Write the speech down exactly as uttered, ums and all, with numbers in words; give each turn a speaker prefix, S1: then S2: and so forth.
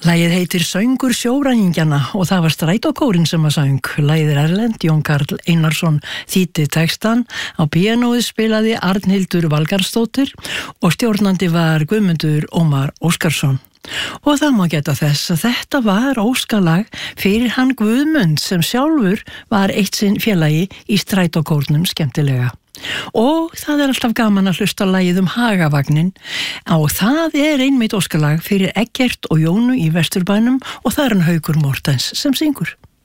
S1: Lagið heitir Söngur sjóræningjana og það var Strætókórinn sem að söng. Lagið er erlent, Jón Karl Einarsson þýddi textan, á píanóið spilaði Arnhildur Valgarðsdóttir og stjórnandi var Guðmundur Ómar Óskarsson. Og það má geta þess að þetta var óskalag fyrir hann Guðmund sem sjálfur var eitt sinn félagi í Strætókórnum skemmtilega. Og það er alltaf gaman að hlusta lagið um Hagavagnin og það er einmitt óskalag fyrir Eggert og Jónu í Vesturbænum og það er hann Haukur Mortens sem syngur.